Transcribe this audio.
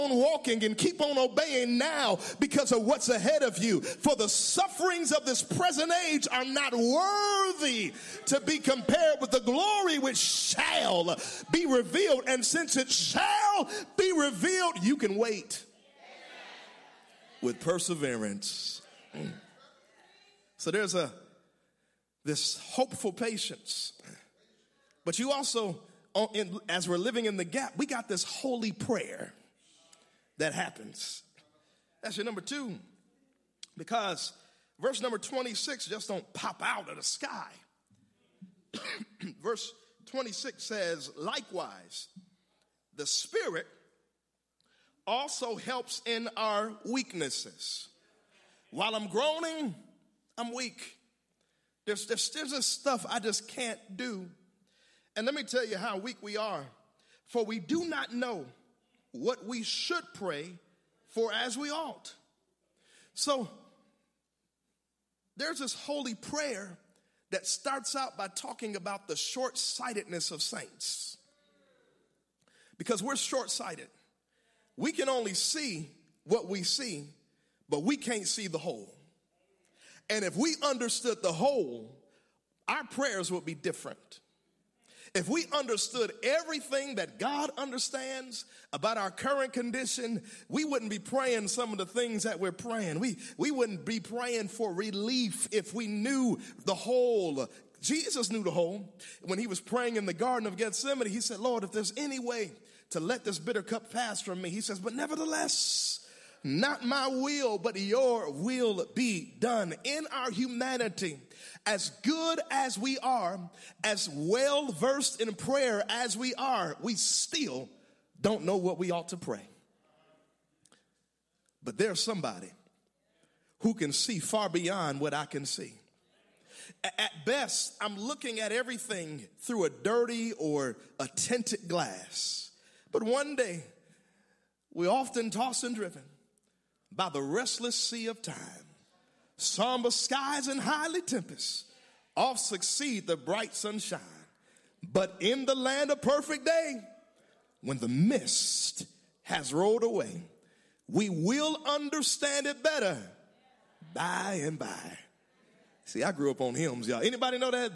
on walking and keep on obeying now because of what's ahead of you. For the sufferings of this present age are not worthy to be compared with the glory which shall be revealed. And since it shall be revealed, you can wait with perseverance. So there's this hopeful patience. But you also, as we're living in the gap, we got this holy prayer that happens. That's your number 2. Because verse number 26 just don't pop out of the sky. Verse 26 says, likewise, the Spirit also helps in our weaknesses. While I'm groaning, I'm weak. There's this stuff I just can't do. And let me tell you how weak we are. For we do not know what we should pray for as we ought. So there's this holy prayer that starts out by talking about the short-sightedness of saints. Because we're short-sighted. We can only see what we see, but we can't see the whole. And if we understood the whole, our prayers would be different. If we understood everything that God understands about our current condition, we wouldn't be praying some of the things that we're praying. We wouldn't be praying for relief if we knew the whole. Jesus knew the whole. When he was praying in the Garden of Gethsemane, he said, Lord, if there's any way to let this bitter cup pass from me, he says, but nevertheless, not my will, but your will be done. In our humanity, as good as we are, as well versed in prayer as we are, we still don't know what we ought to pray. But there's somebody who can see far beyond what I can see. At best, I'm looking at everything through a dirty or a tinted glass. But one day, we're often tossed and driven by the restless sea of time. Somber skies and highly tempests oft succeed the bright sunshine. But in the land of perfect day, when the mist has rolled away, we will understand it better by and by. See, I grew up on hymns, y'all. Anybody know that?